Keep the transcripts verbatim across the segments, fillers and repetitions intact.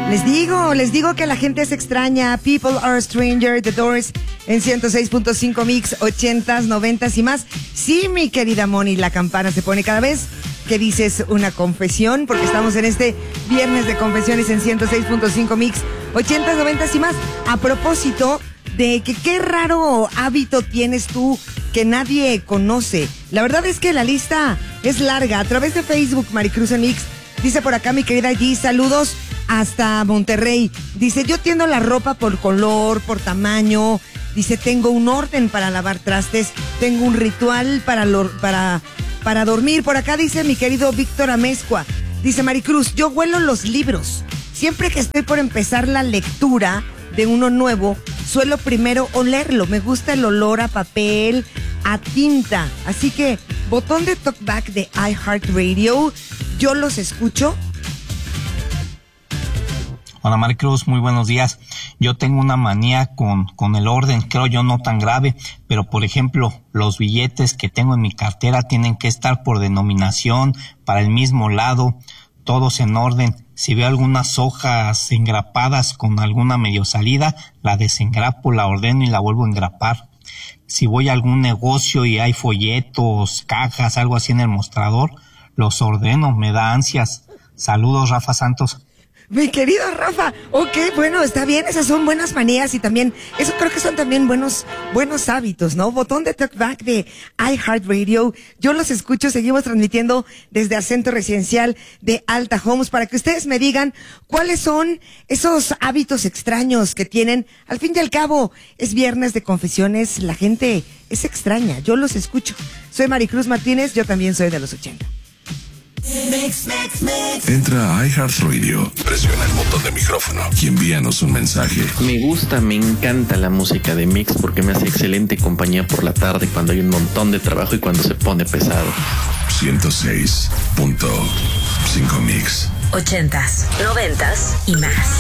Les digo, les digo que la gente es extraña. People are stranger. The Doors en ciento seis punto cinco Mix, ochentas, noventas y más. Sí, mi querida Moni, la campana se pone cada vez que dices una confesión, porque estamos en este viernes de confesiones en ciento seis punto cinco Mix, ochentas, noventas y más. A propósito de que qué raro hábito tienes tú que nadie conoce. La verdad es que la lista es larga. A través de Facebook, Maricruz en Mix, dice por acá mi querida G, saludos hasta Monterrey. Dice, yo tiendo la ropa por color, por tamaño. Dice, tengo un orden para lavar trastes, tengo un ritual para, lo, para, para dormir. Por acá dice mi querido Víctor Amezcua. Dice, Maricruz, yo huelo los libros. Siempre que estoy por empezar la lectura de uno nuevo, suelo primero olerlo. Me gusta el olor a papel, a tinta. Así que, botón de talkback de iHeartRadio, yo los escucho. Hola Maricruz, muy buenos días. Yo tengo una manía con, con el orden, creo yo no tan grave, pero por ejemplo, los billetes que tengo en mi cartera tienen que estar por denominación, para el mismo lado, todos en orden. Si veo algunas hojas engrapadas con alguna medio salida, la desengrapo, la ordeno y la vuelvo a engrapar. Si voy a algún negocio y hay folletos, cajas, algo así en el mostrador, los ordeno, me da ansias. Saludos, Rafa Santos. Mi querido Rafa, ok, bueno, está bien, esas son buenas manías y también, eso creo que son también buenos, buenos hábitos, ¿no? Botón de talkback de iHeartRadio, yo los escucho, seguimos transmitiendo desde Acento Residencial de Alta Homes para que ustedes me digan cuáles son esos hábitos extraños que tienen. Al fin y al cabo, es viernes de confesiones, la gente es extraña, yo los escucho. Soy Maricruz Martínez, yo también soy de los ochenta. Mix, mix, mix. Entra a iHeartRadio, presiona el botón de micrófono y envíanos un mensaje. Me gusta, me encanta la música de Mix porque me hace excelente compañía por la tarde cuando hay un montón de trabajo y cuando se pone pesado. ciento seis punto cinco Mix. Ochentas, noventas y más.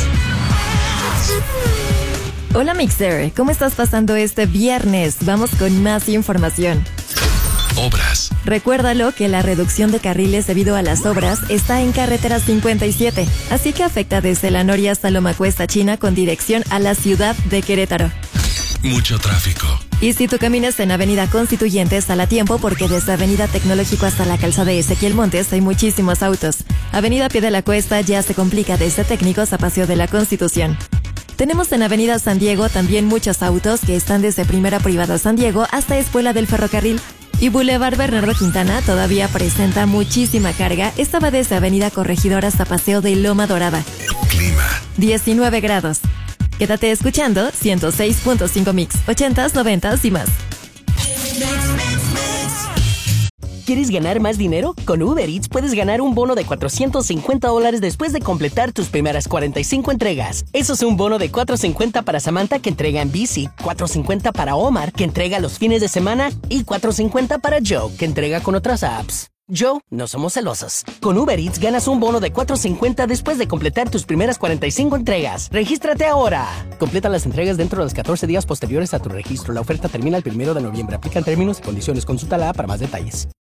Hola Mixer, ¿cómo estás pasando este viernes? Vamos con más información. Obras. Recuérdalo que la reducción de carriles debido a las obras está en carretera cincuenta y siete, así que afecta desde la Noria hasta Loma Cuesta China con dirección a la ciudad de Querétaro. Mucho tráfico. Y si tú caminas en Avenida Constituyentes, sal a tiempo porque desde Avenida Tecnológico hasta la calzada de Ezequiel Montes hay muchísimos autos. Avenida Pie de la Cuesta ya se complica desde Técnicos a Paseo de la Constitución. Tenemos en Avenida San Diego también muchos autos que están desde Primera Privada San Diego hasta Escuela del Ferrocarril. Y Boulevard Bernardo Quintana todavía presenta muchísima carga. Esta va desde Avenida Corregidor hasta Paseo de Loma Dorada. Clima. diecinueve grados. Quédate escuchando ciento seis punto cinco Mix, ochentas, noventas y más. ¿Quieres ganar más dinero? Con Uber Eats puedes ganar un bono de cuatrocientos cincuenta dólares después de completar tus primeras cuarenta y cinco entregas. Eso es un bono de cuatrocientos cincuenta para Samantha que entrega en bici, cuatrocientos cincuenta para Omar que entrega los fines de semana y cuatrocientos cincuenta para Joe que entrega con otras apps. Joe, no somos celosos. Con Uber Eats ganas un bono de cuatrocientos cincuenta después de completar tus primeras cuarenta y cinco entregas. ¡Regístrate ahora! Completa las entregas dentro de los catorce días posteriores a tu registro. La oferta termina el primero de noviembre. Aplican términos y condiciones. Consulta la app para más detalles.